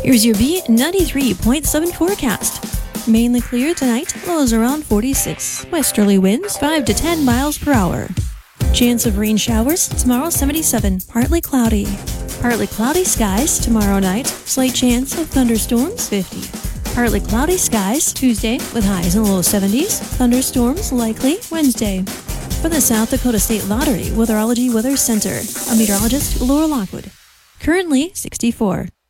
Here's your B93.7 forecast. Mainly clear tonight, lows around 46. Westerly winds 5 to 10 miles per hour. Chance of rain showers tomorrow 77, partly cloudy. Partly cloudy skies tomorrow night, slight chance of thunderstorms 50. Partly cloudy skies Tuesday with highs in the low 70s, thunderstorms likely Wednesday. For the South Dakota State Lottery Weatherology Weather Center, a meteorologist, Laura Lockwood. Currently 64.